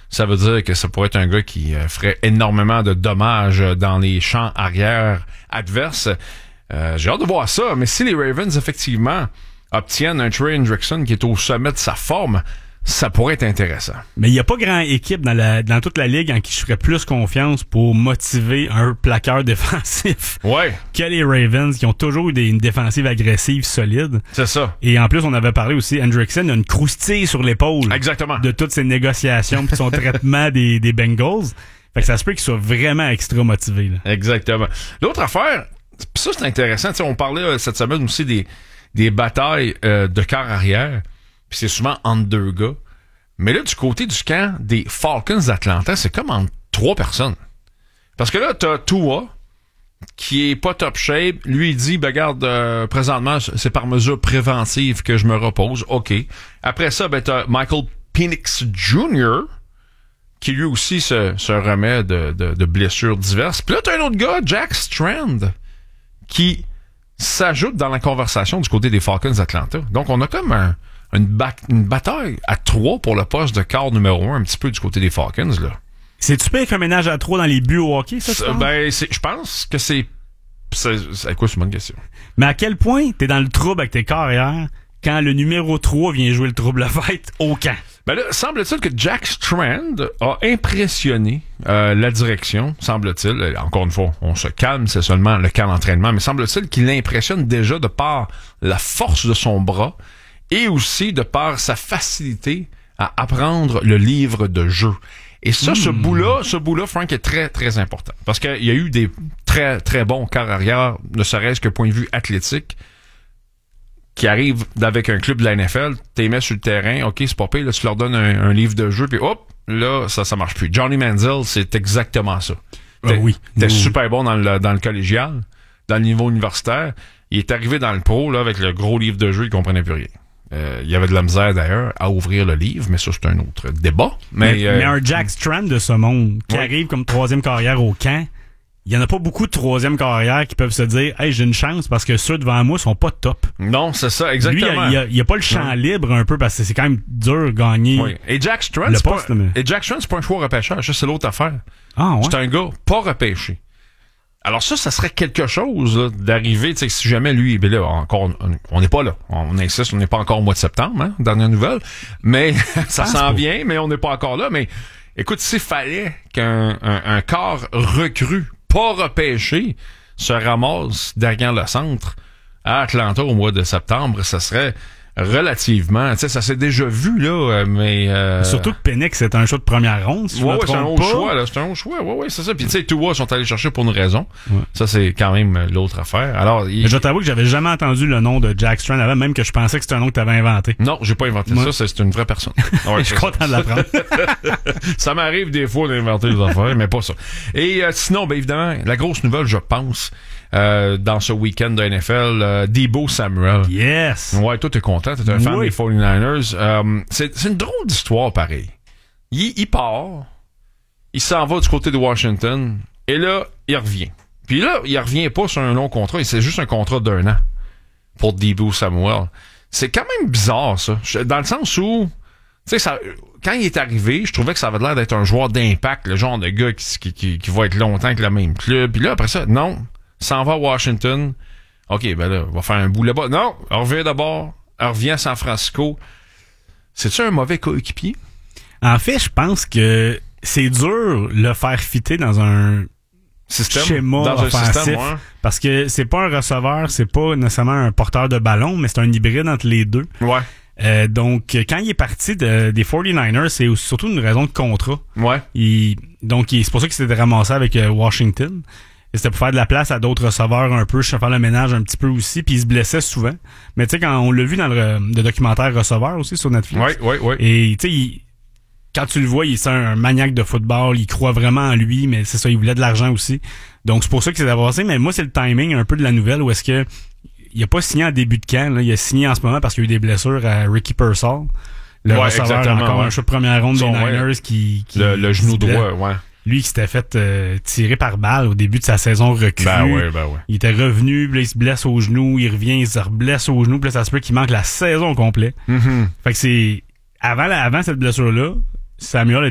Ça veut dire que ça pourrait être un gars qui ferait énormément de dommages dans les champs arrière adverses. J'ai hâte de voir ça, mais si les Ravens, effectivement, obtiennent un Trey Hendrickson qui est au sommet de sa forme, ça pourrait être intéressant. Mais il n'y a pas grand équipe dans toute la ligue en qui je ferais plus confiance pour motiver un plaqueur défensif que les Ravens, qui ont toujours eu une défensive agressive solide. C'est ça. Et en plus, on avait parlé aussi, Hendrickson a une croustille sur l'épaule. Exactement. De toutes ses négociations et son traitement des Bengals. Fait que ça se peut qu'il soit vraiment extra motivé. Là. Exactement. L'autre affaire, ça c'est intéressant, t'sais, on parlait cette semaine aussi des batailles de quart arrière. Puis c'est souvent entre deux gars. Mais là, du côté du camp des Falcons d'Atlanta, c'est comme entre 3 personnes. Parce que là, t'as Tua, qui est pas top shape. Lui, il dit, ben regarde, présentement, c'est par mesure préventive que je me repose. OK. Après ça, ben t'as Michael Penix Jr., qui lui aussi se remet de blessures diverses. Puis là, t'as un autre gars, Jack Strand, qui s'ajoute dans la conversation du côté des Falcons d'Atlanta. Donc, on a comme une bataille à 3 pour le poste de quart numéro 1, un petit peu du côté des Falcons, là. C'est-tu pire qu'un ménage à 3 dans les buts au hockey, ça, tu penses? Ben, je pense que c'est quoi, c'est une bonne question. Mais à quel point t'es dans le trouble avec tes carrières quand le numéro 3 vient jouer le trouble fête au camp? Ben là, semble-t-il que Jack Strand a impressionné la direction, semble-t-il. Encore une fois, on se calme, c'est seulement le camp d'entraînement, mais semble-t-il qu'il l'impressionne déjà de par la force de son bras et aussi de par sa facilité à apprendre le livre de jeu. Et ça, ce bout-là, Frank, est très, très important. Parce qu'il y a eu des très, très bons quarts arrière, ne serait-ce que point de vue athlétique, qui arrivent avec un club de la NFL, t'es mis sur le terrain, OK, c'est pas pire, là, tu leur donnes un livre de jeu, puis hop, là, ça marche plus. Johnny Manziel, c'est exactement ça. T'es super bon dans le collégial, dans le niveau universitaire. Il est arrivé dans le pro, là, avec le gros livre de jeu, il comprenait plus rien. Il y avait de la misère, d'ailleurs, à ouvrir le livre, mais ça, c'est un autre débat. Mais un Jack Strand de ce monde, qui arrive comme 3e carrière au camp, il y en a pas beaucoup de 3e carrière qui peuvent se dire « Hey, j'ai une chance parce que ceux devant moi sont pas top. » Non, c'est ça, exactement. Lui, il y a pas le champ libre un peu parce que c'est quand même dur de gagner. Oui. Et Jack Strand, c'est pas un choix repêchage, ça, c'est l'autre affaire. Ah, ouais? C'est un gars pas repêché. Alors ça serait quelque chose là, d'arriver, tu sais, si jamais lui, ben là, encore, on n'est pas là. On insiste, on n'est pas encore au mois de septembre, hein, dernière nouvelle. Mais ça s'en vient, mais on n'est pas encore là. Mais écoute, s'il fallait qu'un corps recru, pas repêché, se ramasse derrière le centre à Atlanta au mois de septembre, ça serait relativement, tu sais, ça s'est déjà vu, là, mais... Surtout que Penix, c'est un choix de première ronde, si je me trompe c'est un autre choix, là, c'est un autre choix, c'est ça. Puis tu sais, Tua sont allés chercher pour une raison. Ouais. Ça, c'est quand même l'autre affaire. Alors, je t'avoue que j'avais jamais entendu le nom de Jack Strand avant, même que je pensais que c'était un nom que t'avais inventé. Non, j'ai pas inventé ça, c'est une vraie personne. Ouais, je suis content de l'apprendre. Ça m'arrive des fois d'inventer des affaires, mais pas ça. Et sinon, ben évidemment, la grosse nouvelle, je pense, dans ce week-end de NFL, Deebo Samuel. Yes! Ouais, toi, t'es content, t'es un fan des 49ers. C'est une drôle d'histoire, pareil. Il part, il s'en va du côté de Washington, et là, il revient. Puis là, il revient pas sur un long contrat, c'est juste un contrat d'1 an pour Deebo Samuel. C'est quand même bizarre, ça. Dans le sens où, tu sais, quand il est arrivé, je trouvais que ça avait l'air d'être un joueur d'impact, le genre de gars qui va être longtemps avec le même club. Puis là, après ça, non, s'en va à Washington. OK, ben là, on va faire un bout là-bas. Non, on revient d'abord, on revient à San Francisco. C'est-tu un mauvais coéquipier? En fait, je pense que c'est dur le faire fitter dans un schéma offensif. Parce que c'est pas un receveur, c'est pas nécessairement un porteur de ballon, mais c'est un hybride entre les deux. Ouais. Donc, quand il est parti des 49ers, c'est surtout une raison de contrat. Ouais. C'est pour ça qu'il s'était ramassé avec Washington. Et c'était pour faire de la place à d'autres receveurs un peu, faire le ménage un petit peu aussi, puis il se blessait souvent. Mais tu sais, quand on l'a vu dans le documentaire Receveur aussi sur Netflix. Ouais. Et tu sais, quand tu le vois, il est un maniaque de football, il croit vraiment en lui, mais c'est ça, il voulait de l'argent aussi. Donc c'est pour ça qu'il s'est avancé. Mais moi, c'est le timing un peu de la nouvelle où est-ce que il a pas signé en début de camp, là. Il a signé en ce moment parce qu'il y a eu des blessures à Ricky Pearsall. Le receveur, encore un choix de première ronde des Niners qui le genou droit, ouais. Lui qui s'était fait tirer par balle au début de sa saison recrue. Ben ouais. Il était revenu, puis là, il se blesse au genou, il revient, il se reblesse au genou, puis là, ça se peut qu'il manque la saison complète. Mm-hmm. Fait que c'est... Avant cette blessure-là, Samuel